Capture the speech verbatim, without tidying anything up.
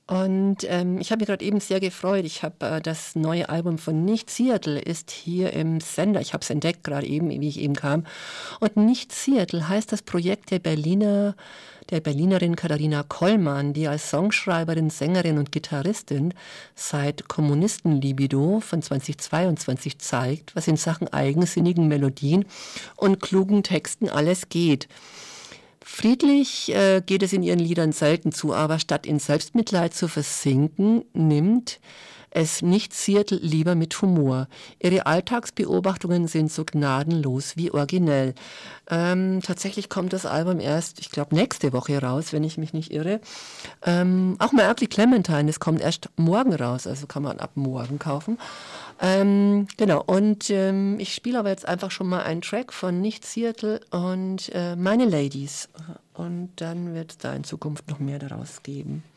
Und ähm, ich habe mich gerade eben sehr gefreut. Ich habe äh, das neue Album von Nicht Seattle ist hier im Sender. Ich habe es entdeckt gerade eben, wie ich eben kam. Und Nicht Seattle heißt das Projekt der Berliner, der Berlinerin Katharina Kollmann, die als Songschreiberin, Sängerin und Gitarristin seit Kommunistenlibido von zweitausendzweiundzwanzig zeigt, was in Sachen eigensinnigen Melodien und klugen Texten alles geht. Friedlich äh, geht es in ihren Liedern selten zu, aber statt in Selbstmitleid zu versinken, nimmt es Nicht Seattle lieber mit Humor. Ihre Alltagsbeobachtungen sind so gnadenlos wie originell. Ähm, tatsächlich kommt das Album erst, ich glaube, nächste Woche raus, wenn ich mich nicht irre. Ähm, auch My Ugly Clementine, das kommt erst morgen raus, also kann man ab morgen kaufen. Ähm, genau, und ähm, ich spiele aber jetzt einfach schon mal einen Track von Nicht Seattle und äh, Meine Ladies. Und dann wird es da in Zukunft noch mehr daraus geben.